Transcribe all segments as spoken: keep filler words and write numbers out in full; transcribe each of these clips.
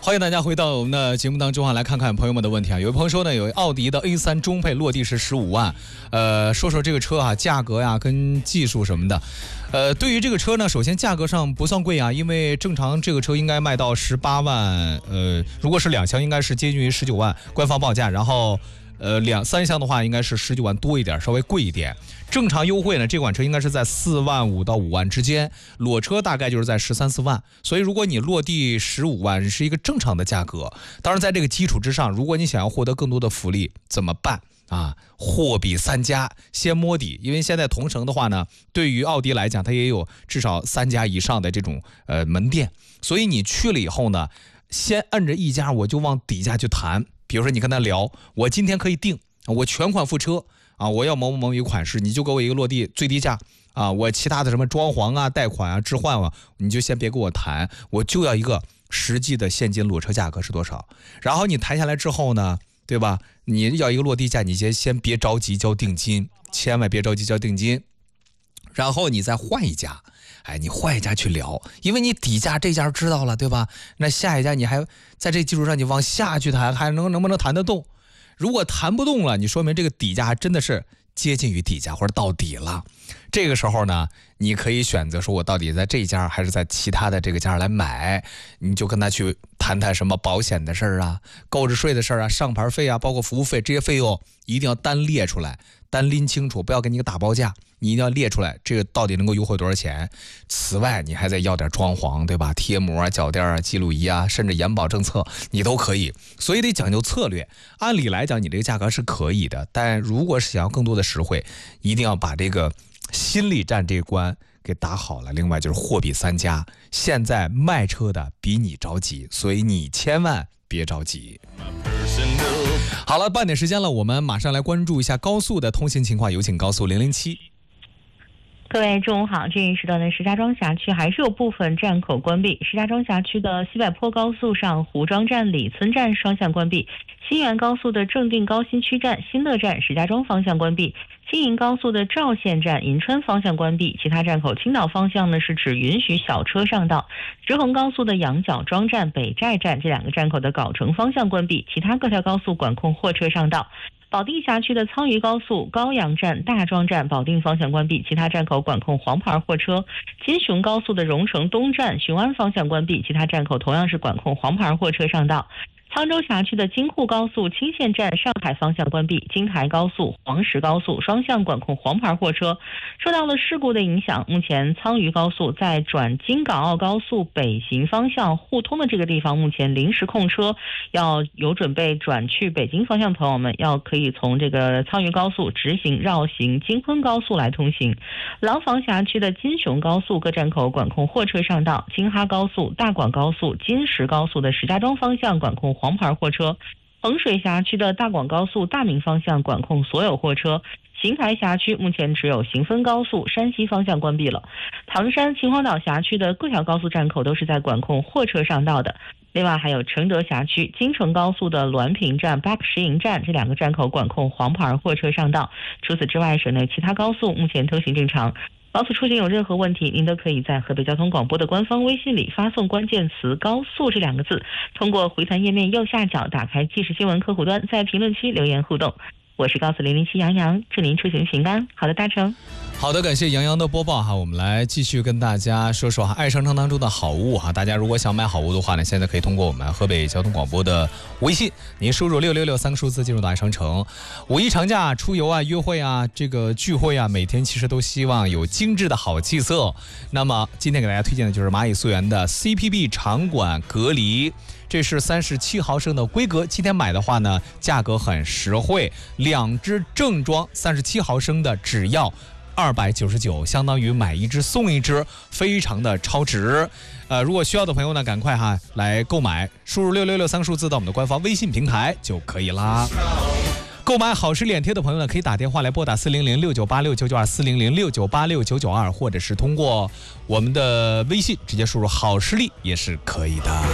欢迎大家回到我们的节目当中啊，来看看朋友们的问题啊。有位朋友说呢，有奥迪的 A 三 中配落地是十五万，呃，说说这个车啊，价格呀跟技术什么的。呃，对于这个车呢，首先价格上不算贵啊，因为正常这个车应该卖到十八万，呃，如果是两厢应该是接近于十九万官方报价，然后呃两三厢的话应该是十九万多一点，稍微贵一点。正常优惠呢，这款车应该是在四万五到五万之间，裸车大概就是在十三四万，所以如果你落地十五万是一个正常的价格。当然在这个基础之上，如果你想要获得更多的福利怎么办啊？货比三家，先摸底，因为现在同城的话呢，对于奥迪来讲，它也有至少三家以上的这种呃门店，所以你去了以后呢，先摁着一家我就往底价去谈。比如说你跟他聊，我今天可以定，我全款付车啊，我要某某某一个款式，你就给我一个落地最低价啊，我其他的什么装潢啊、贷款啊、置换啊，你就先别跟我谈，我就要一个实际的现金裸车价格是多少。然后你谈下来之后呢，对吧？你要一个落地价，你先先别着急交定金，千万别着急交定金，然后你再换一家。哎，你换一家去聊，因为你底价这家知道了，对吧？那下一家你还在这基础上你往下去谈，还能能不能谈得动？如果谈不动了，你说明这个底价还真的是接近于底价或者到底了。这个时候呢，你可以选择说我到底在这一家还是在其他的这个家来买，你就跟他去谈谈什么保险的事儿啊、购置税的事儿啊、上牌费啊，包括服务费这些费用一定要单列出来，单拎清楚，不要给你个打包价，你一定要列出来，这个到底能够优惠多少钱。此外，你还得要点装潢，对吧？贴膜啊、脚垫啊、记录仪啊，甚至延保政策你都可以，所以得讲究策略。按理来讲，你这个价格是可以的，但如果是想要更多的实惠，一定要把这个心理战这一关给打好了。另外就是货比三家，现在卖车的比你着急，所以你千万别着急。好了，半点时间了，我们马上来关注一下高速的通行情况，有请高速零零七。 各位中午好，这一时段的石家庄辖区还是有部分站口关闭。石家庄辖区的西柏坡高速上胡庄站、李村站双向关闭，新源高速的正定高新区站、新乐站石家庄方向关闭，新营高速的赵县站、银川方向关闭，其他站口青岛方向呢是指允许小车上道。直横高速的羊角庄站、北寨站这两个站口的藁城方向关闭，其他各条高速管控货车上道。保定辖区的沧榆高速高阳站、大庄站保定方向关闭，其他站口管控黄牌货车。金雄高速的荣成东站、雄安方向关闭，其他站口同样是管控黄牌货车上道。沧州辖区的京沪高速青县站上海方向关闭，京台高速、黄石高速双向管控黄牌货车。受到了事故的影响，目前沧榆高速在转京港澳高速北行方向互通的这个地方，目前临时控车，要有准备转去北京方向的朋友们，要可以从这个沧榆高速直行绕行京昆高速来通行。廊坊辖区的金雄高速各站口管控货车上道，京哈高速、大广高速、金石高速的石家庄方向管控黄牌货车。衡水辖区的大广高速大明方向管控所有货车。邢台辖区目前只有行分高速山西方向关闭了。唐山秦皇岛辖区的各条高速站口都是在管控货车上道的。另外还有承德辖区京承高速的滦平站、八石营站这两个站口管控黄牌货车上道。除此之外，省内其他高速目前通行正常。高速出行有任何问题，您都可以在河北交通广播的官方微信里发送关键词高速这两个字，通过回弹页面右下角打开即时新闻客户端，在评论区留言互动。我是高速零零七杨洋，祝您出行平安。好的，大成。 好的，感谢杨洋的播报哈，我们来继续跟大家说说哈爱商城当中的好物哈。大家如果想买好物的话呢，现在可以通过我们河北交通广播的微信，您输入六六六三个数字进入到爱商城。五一长假出游啊、约会啊、这个聚会啊，每天其实都希望有精致的好气色。那么今天给大家推荐的就是蚂蚁溯源的 C P B 长管隔离。这是三十七毫升的规格，今天买的话呢，价格很实惠，两支正装三十七毫升的只要二百九十九，相当于买一支送一支，非常的超值。呃，如果需要的朋友呢，赶快哈来购买，输入六六六三个数字到我们的官方微信平台就可以啦。购买好视脸贴的朋友呢，可以打电话来拨打四零零六九八六九九二四零零六九八六九九二，或者是通过我们的微信直接输入好视力也是可以的。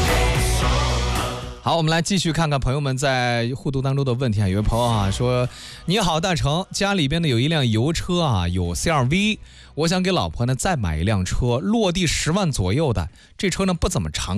好，我们来继续看看朋友们在互动当中的问题啊。有位朋友啊说：“你好，大成，家里边呢有一辆油车啊，有 C R V， 我想给老婆呢再买一辆车，落地十万左右的，这车呢不怎么常